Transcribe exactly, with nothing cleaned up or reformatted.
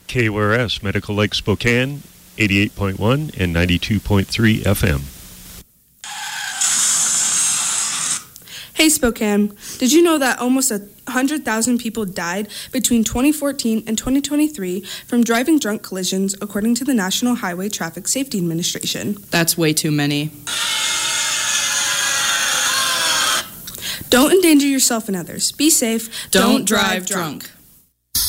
K W R S, Medical Lake Spokane, eighty-eight point one and ninety-two point three F M. Hey Spokane, did you know that almost one hundred thousand people died between twenty fourteen and twenty twenty-three from driving drunk collisions, according to the National Highway Traffic Safety Administration? That's way too many. Don't endanger yourself and others. Be safe. Don't, Don't drive drunk. drunk.